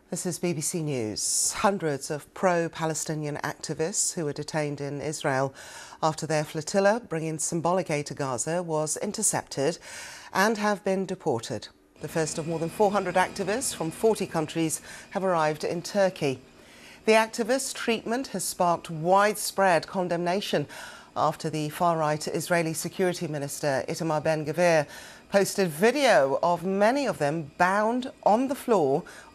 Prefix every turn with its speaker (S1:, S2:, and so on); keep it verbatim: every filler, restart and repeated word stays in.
S1: This is B B C News. Hundreds of pro-Palestinian activists who were detained in Israel after their flotilla bringing symbolic aid to Gaza was intercepted and have been deported. The first of more than four hundred activists from forty countries have arrived in Turkey. The activists' treatment has sparked widespread condemnation after the far-right Israeli Security Minister Itamar Ben-Gvir posted video of many of them bound on the floor